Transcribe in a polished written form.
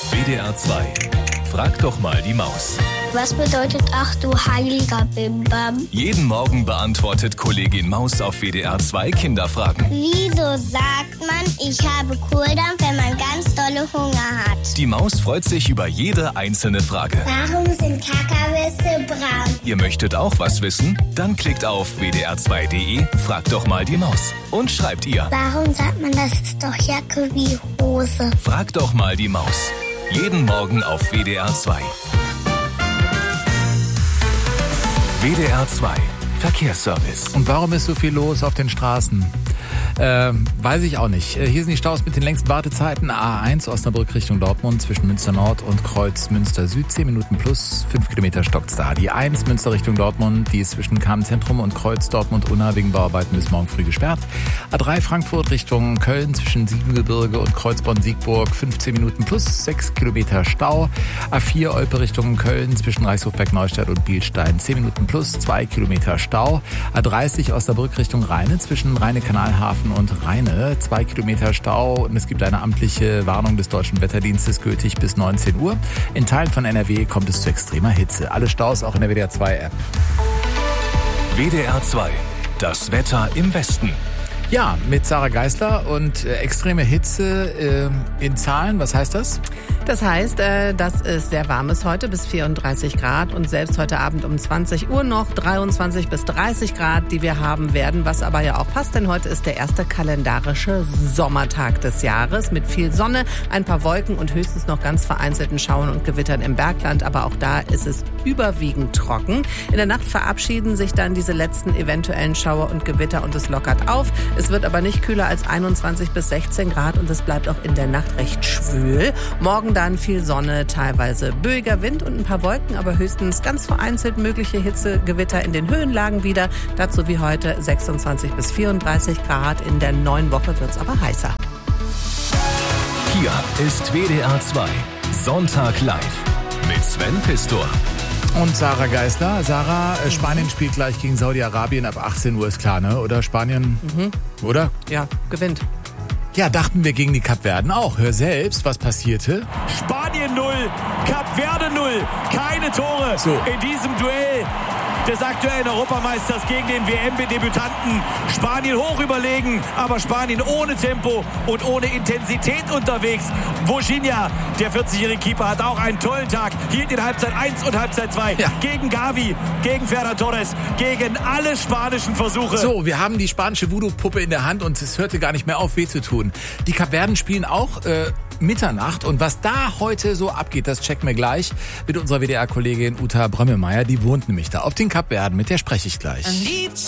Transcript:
WDR 2. Frag doch mal die Maus. Was bedeutet ach du heiliger Bimbam? Jeden Morgen beantwortet Kollegin Maus auf WDR 2 Kinderfragen. Wieso sagt man, ich habe Kohldampf, wenn man ganz dolle Hunger hat? Die Maus freut sich über jede einzelne Frage. Warum sind Kakawisse braun? Ihr möchtet auch was wissen? Dann klickt auf wdr2.de, fragt doch mal die Maus. Und schreibt ihr. Warum sagt man, das ist doch Jacke wie Hose? Frag doch mal die Maus. Jeden Morgen auf WDR 2. WDR 2 Verkehrsservice. Und warum ist so viel los auf den Straßen? Weiß ich auch nicht. Hier sind die Staus mit den längsten Wartezeiten. A1 Osnabrück Richtung Dortmund zwischen Münster Nord und Kreuz Münster Süd. 10 Minuten plus, 5 Kilometer stockt's da. Die 1 Münster Richtung Dortmund, die ist zwischen Kamen-Zentrum und Kreuz Dortmund-Unna wegen Bauarbeiten bis morgen früh gesperrt. A3 Frankfurt Richtung Köln zwischen Siebengebirge und Kreuzborn-Siegburg. 15 Minuten plus, 6 Kilometer Stau. A4 Olpe Richtung Köln zwischen Reichshofberg-Neustadt und Bielstein. 10 Minuten plus, 2 Kilometer Stau. A30 Osnabrück Richtung Rheine zwischen Rheine-Kanalhafen und Rheine, 2 Kilometer Stau und es gibt eine amtliche Warnung des Deutschen Wetterdienstes gültig bis 19 Uhr. In Teilen von NRW kommt es zu extremer Hitze. Alle Staus auch in der WDR 2 App. WDR 2, das Wetter im Westen. Ja, mit Sarah Geisler und extreme Hitze in Zahlen. Was heißt das? Das heißt, dass es sehr warm ist heute bis 34 Grad und selbst heute Abend um 20 Uhr noch 23 bis 30 Grad, die wir haben werden, was aber ja auch passt, denn heute ist der erste kalendarische Sommertag des Jahres mit viel Sonne, ein paar Wolken und höchstens noch ganz vereinzelten Schauern und Gewittern im Bergland, aber auch da ist es überwiegend trocken. In der Nacht verabschieden sich dann diese letzten eventuellen Schauer und Gewitter und es lockert auf. Es wird aber nicht kühler als 21 bis 16 Grad und es bleibt auch in der Nacht recht schwül. Morgen dann viel Sonne, teilweise böiger Wind und ein paar Wolken, aber höchstens ganz vereinzelt mögliche Hitzegewitter in den Höhenlagen wieder. Dazu wie heute 26 bis 34 Grad. In der neuen Woche wird es aber heißer. Hier ist WDR 2 Sonntag live mit Sven Pistor. Und Sarah Geisler. Sarah, Spanien spielt gleich gegen Saudi-Arabien ab 18 Uhr, ist klar, ne? Oder Spanien? Oder? Ja, gewinnt. Ja, dachten wir gegen die Kapverden auch. Hör selbst, was passierte. Spanien 0, Kapverde 0. Keine Tore in diesem Duell des aktuellen Europameisters gegen den WM-Debütanten. Spanien hoch überlegen, aber Spanien ohne Tempo und ohne Intensität unterwegs. Virginia, der 40-jährige Keeper, hat auch einen tollen Tag. Hielt in Halbzeit 1 und Halbzeit 2 gegen Gavi, gegen Ferran Torres, gegen alle spanischen Versuche. So, wir haben die spanische Voodoo-Puppe in der Hand und es hörte gar nicht mehr auf, weh zu tun. Die Kapverden spielen auch Mitternacht und was da heute so abgeht, das checken wir gleich mit unserer WDR-Kollegin Uta Brömmelmeier. Die wohnt nämlich da auf den Kapverden, mit der spreche ich gleich.